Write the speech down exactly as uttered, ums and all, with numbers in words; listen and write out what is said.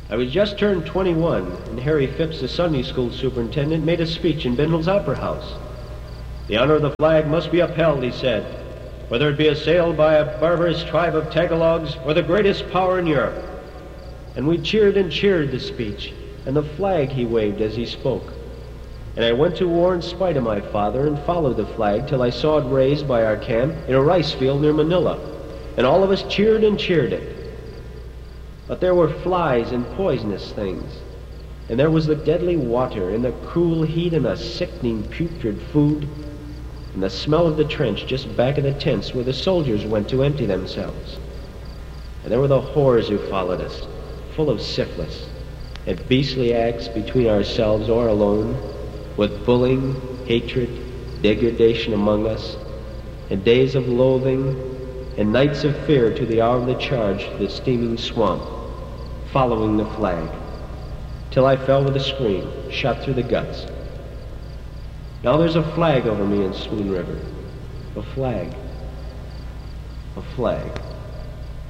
I was just turned twenty-one, and Harry Phipps, the Sunday school superintendent, made a speech in Bindle's Opera House. The honor of the flag must be upheld, he said, whether it be assailed by a barbarous tribe of Tagalogs or the greatest power in Europe. And we cheered and cheered the speech, and the flag he waved as he spoke. And I went to war in spite of my father and followed the flag till I saw it raised by our camp in a rice field near Manila, and all of us cheered and cheered it. But there were flies and poisonous things, and there was the deadly water and the cruel heat and the sickening putrid food, and the smell of the trench just back of the tents where the soldiers went to empty themselves. And there were the whores who followed us, full of syphilis, and beastly acts between ourselves or alone, with bullying, hatred, degradation among us, and days of loathing, and nights of fear to the hour of the charge to the steaming swamp, following the flag, till I fell with a scream, shot through the guts. Now there's a flag over me in Swoon River. A flag. A flag.